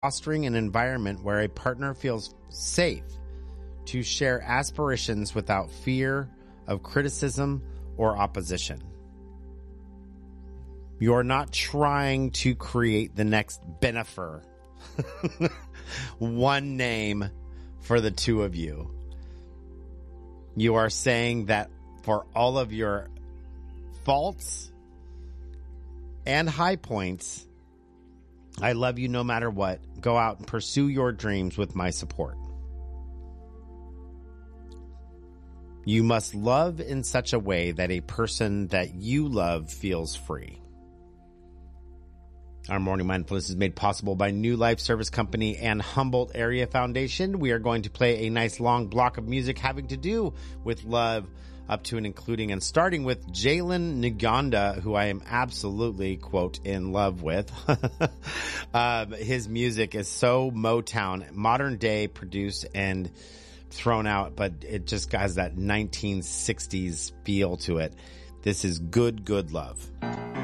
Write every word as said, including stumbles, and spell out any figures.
fostering an environment where a partner feels safe to share aspirations without fear of criticism or opposition. You're not trying to create the next Bennifer. One name for the two of you. You are saying that for all of your faults and high points, I love you no matter what. Go out and pursue your dreams with my support. You must love in such a way that a person that you love feels free. Our morning mindfulness is made possible by New Life Service Company and Humboldt Area Foundation. We are going to play a nice long block of music having to do with love, up to and including and starting with Jalen Ngonda, who I am absolutely, quote, in love with. um, his music is so Motown, modern day produced and thrown out, but it just has that nineteen sixties feel to it. This is Good, Good Love.